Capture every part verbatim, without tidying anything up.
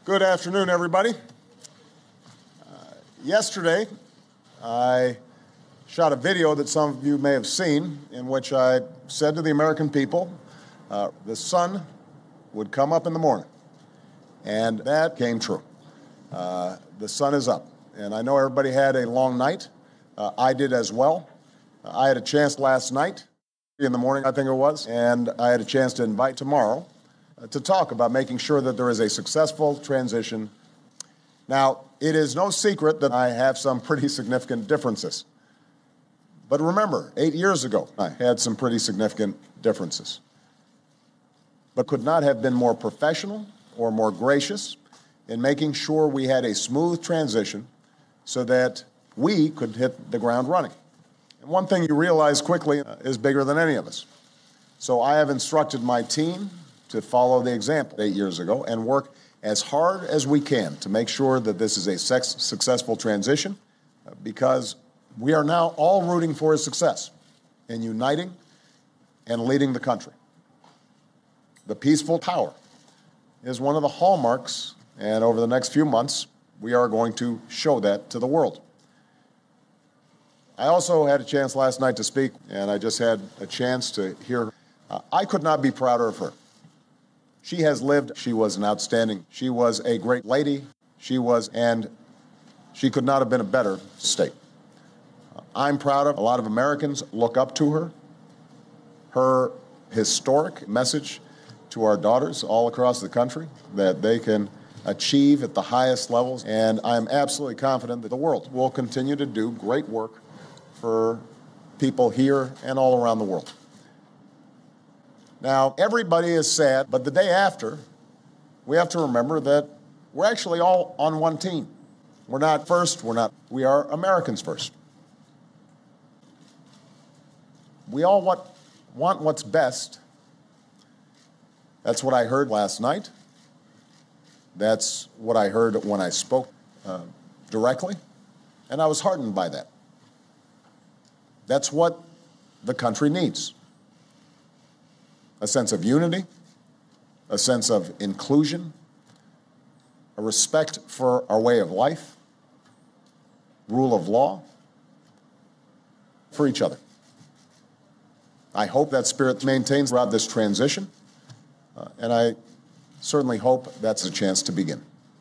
Good afternoon, everybody. Uh, yesterday, I shot a video that some of you may have seen in which I said to the American people, uh, the sun would come up in the morning. And that came true. Uh, the sun is up. And I know everybody had a long night. Uh, I did as well. Uh, I had a chance last night, in the morning, I think it was, and I had a chance to invite tomorrow uh, to talk about making sure that there is a successful transition. Now, it is no secret that I have some pretty significant differences. But remember, eight years ago, I had some pretty significant differences, but could not have been more professional or more gracious in making sure we had a smooth transition so that we could hit the ground running. And one thing you realize quickly uh, is bigger than any of us. So I have instructed my team to follow the example eight years ago and work as hard as we can to make sure that this is a sex- successful transition uh, because we are now all rooting for his success in uniting and leading the country. The peaceful power is one of the hallmarks, and over the next few months, we are going to show that to the world. I also had a chance last night to speak, and I just had a chance to hear. Uh, I could not be prouder of her. She has lived. She was an outstanding. She was a great lady. She was, and she could not have been a better state. Uh, I'm proud of. A lot of Americans look up to her. Her historic message to our daughters all across the country that they can achieve at the highest levels. And I'm absolutely confident that the world will continue to do great work for people here and all around the world. Now, everybody is sad, but the day after, we have to remember that we're actually all on one team. We're not first, we're not, we are Americans first. We all want, want what's best. That's what I heard last night. That's what I heard when I spoke uh, directly, and I was heartened by that. That's what the country needs. A sense of unity, a sense of inclusion, a respect for our way of life, rule of law, for each other. I hope that spirit maintains throughout this transition, uh, and I certainly hope that's a chance to begin.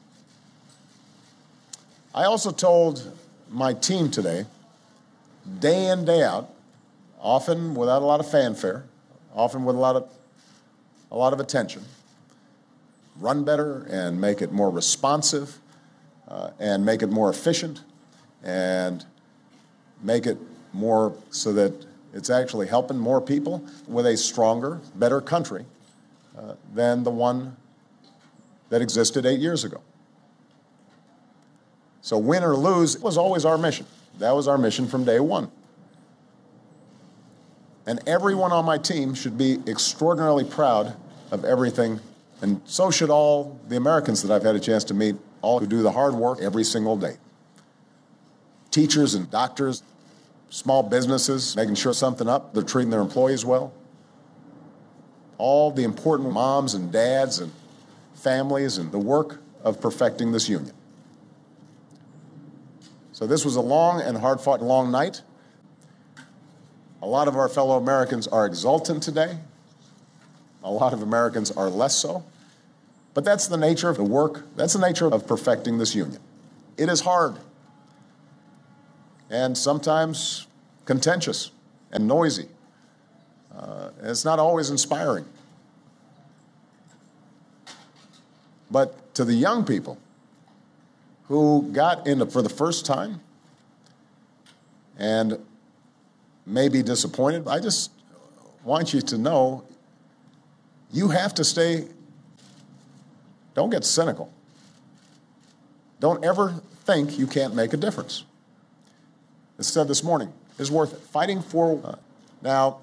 I also told my team today, day in, day out, often without a lot of fanfare, often with a lot of a lot of attention, run better and make it more responsive uh, and make it more efficient and make it more so that it's actually helping more people with a stronger, better country uh, than the one that existed eight years ago. So win or lose was always our mission. That was our mission from day one. And everyone on my team should be extraordinarily proud of everything, and so should all the Americans that I've had a chance to meet, all who do the hard work every single day. Teachers and doctors, small businesses, making sure something up, they're treating their employees well. All the important moms and dads and families and the work of perfecting this union. So this was a long and hard-fought long night. A lot of our fellow Americans are exultant today. A lot of Americans are less so. But that's the nature of the work. That's the nature of perfecting this union. It is hard and sometimes contentious and noisy. Uh, and it's not always inspiring. But to the young people who got into for the first time and may be disappointed, I just want you to know you have to stay, don't get cynical. Don't ever think you can't make a difference. As said this morning, it's worth it. Fighting for, uh, now,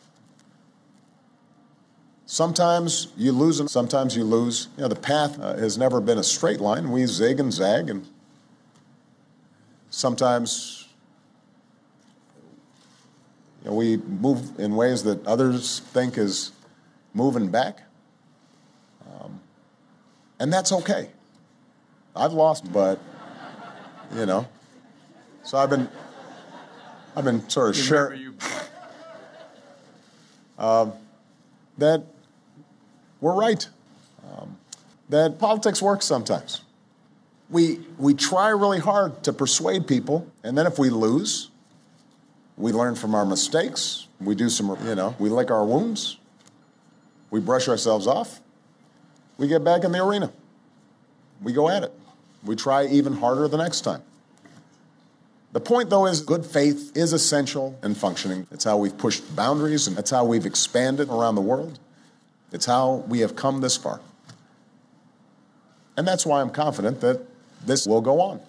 sometimes you lose and sometimes you lose. You know, the path uh, has never been a straight line. We zig and zag, and sometimes you know, we move in ways that others think is moving back. Um, and that's okay. I've lost, but, you know. So I've been, I've been sort of sharing um, that we're right, um, that politics works sometimes. We, we try really hard to persuade people, and then if we lose, we learn from our mistakes, we do some, you know, we lick our wounds, we brush ourselves off, we get back in the arena. We go at it. We try even harder the next time. The point, though, is good faith is essential in functioning. It's how we've pushed boundaries, and it's how we've expanded around the world. It's how we have come this far. And that's why I'm confident that this will go on.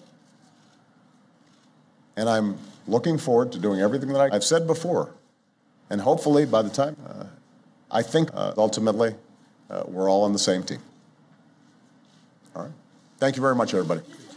And I'm looking forward to doing everything that I've said before. And hopefully, by the time, uh, I think uh, ultimately, uh, we're all on the same team. All right. Thank you very much, everybody.